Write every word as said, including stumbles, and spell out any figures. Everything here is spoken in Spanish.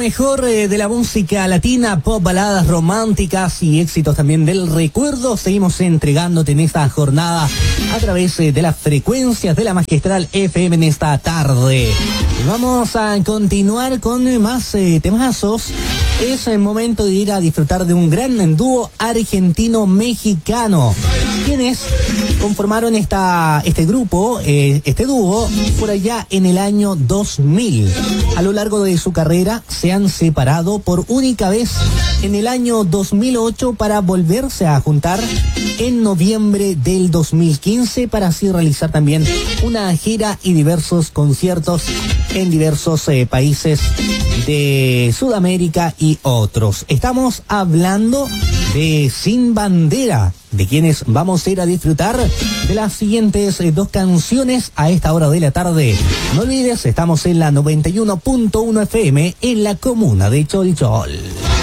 mejor eh, de la música latina, pop, baladas románticas y éxitos también del recuerdo. Seguimos entregándote en esta jornada a través eh, de las frecuencias de la Magistral F M en esta tarde. Vamos a continuar con más eh, temazos. Es el momento de ir a disfrutar de un gran dúo argentino-mexicano. Quienes conformaron esta, este grupo, eh, este dúo, por allá en el año dos mil. A lo largo de su carrera se han separado por única vez en el año dos mil ocho para volverse a juntar en noviembre del dos mil quince para así realizar también una gira y diversos conciertos en diversos eh, países de Sudamérica y otros. Estamos hablando de Sin Bandera, de quienes vamos a ir a disfrutar de las siguientes eh, dos canciones a esta hora de la tarde. No olvides, estamos en la noventa y uno punto uno F M en la comuna de Cholchol.